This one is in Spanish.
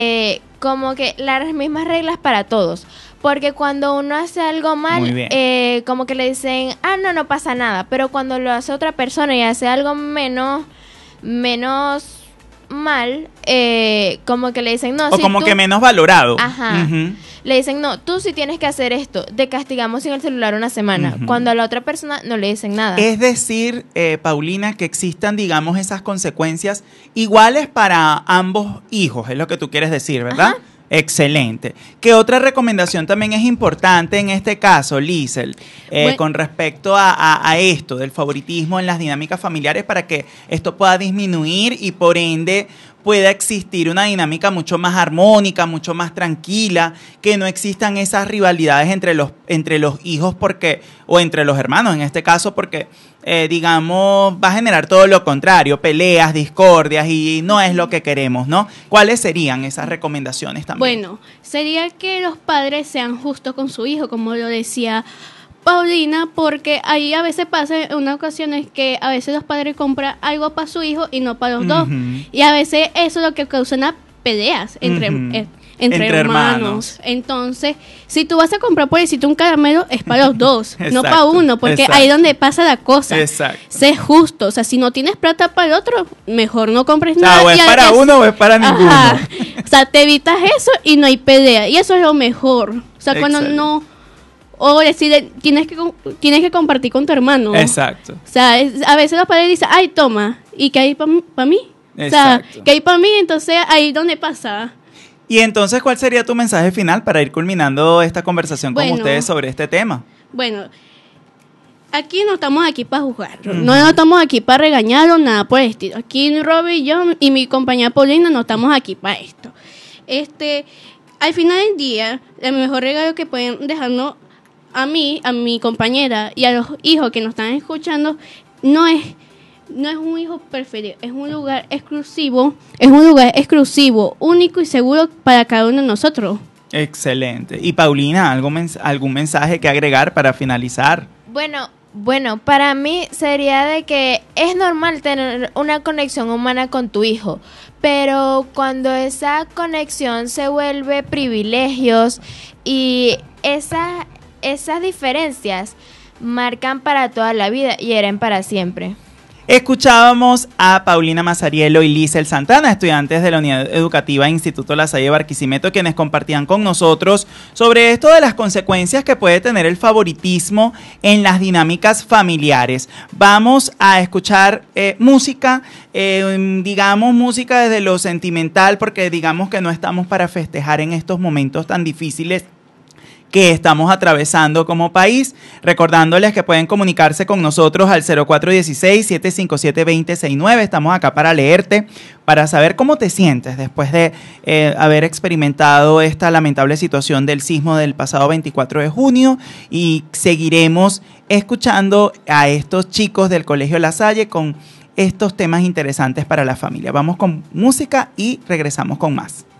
como que las mismas reglas para todos. Porque cuando uno hace algo mal, como que le dicen, no pasa nada. Pero cuando lo hace otra persona y hace algo menos mal, como que le dicen, no, o si como tú, que menos valorado. Ajá. Le dicen, no, tú sí tienes que hacer esto, te castigamos sin el celular una semana. Cuando a la otra persona no le dicen nada. Es decir, Paulina, que existan, digamos, esas consecuencias iguales para ambos hijos, es lo que tú quieres decir, ¿verdad? Ajá. Excelente. ¿Qué otra recomendación también es importante en este caso, Liesel, con respecto a esto del favoritismo en las dinámicas familiares para que esto pueda disminuir y por ende pueda existir una dinámica mucho más armónica, mucho más tranquila, que no existan esas rivalidades entre los hijos o entre los hermanos en este caso, porque digamos, va a generar todo lo contrario, peleas, discordias y no es lo que queremos, ¿no? ¿Cuáles serían esas recomendaciones también? Bueno, sería que los padres sean justos con su hijo, como lo decía Paulina, porque ahí a veces pasa en unas ocasiones que a veces los padres compran algo para su hijo y no para los dos. Y a veces eso es lo que causa unas peleas entre hermanos. Entonces, si tú vas a comprar, por decirte, un caramelo, es para los dos, no para uno, porque ahí es donde pasa la cosa. Sé justo, o sea, si no tienes plata para el otro, mejor no compres nada. O es para uno o es para ninguno. O sea, te evitas eso y no hay pelea, y eso es lo mejor. O sea, cuando no... O decir, tienes que compartir con tu hermano. Exacto. O sea, a veces los padres dicen, ay, toma, ¿y qué hay para mí? O sea, ¿qué hay para mí? Entonces, ahí es donde pasa. Y entonces, ¿cuál sería tu mensaje final para ir culminando esta conversación con ustedes sobre este tema? Bueno, aquí no estamos aquí para juzgar, no estamos aquí para regañar o nada por el estilo. Aquí Robbie y yo y mi compañera Paulina no estamos aquí para esto. Al final del día, el mejor regalo que pueden dejarnos a mí, a mi compañera y a los hijos que nos están escuchando, no es un hijo preferido, es un lugar exclusivo, único y seguro para cada uno de nosotros. Excelente. Y Paulina, ¿algún mensaje que agregar para finalizar? Bueno, para mí sería de que es normal tener una conexión humana con tu hijo, pero cuando esa conexión se vuelve privilegios y esas diferencias marcan para toda la vida y hieren para siempre. Escuchábamos a Paulina Mazarielo y Liesel Santana, estudiantes de la Unidad Educativa Instituto La Salle de Barquisimeto, quienes compartían con nosotros sobre esto de las consecuencias que puede tener el favoritismo en las dinámicas familiares. Vamos a escuchar música, digamos música desde lo sentimental, porque digamos que no estamos para festejar en estos momentos tan difíciles que estamos atravesando como país, recordándoles que pueden comunicarse con nosotros al 0416-757-2069. Estamos acá para leerte, para saber cómo te sientes después de haber experimentado esta lamentable situación del sismo del pasado 24 de junio, y seguiremos escuchando a estos chicos del Colegio La Salle con estos temas interesantes para la familia. Vamos con música y regresamos con más.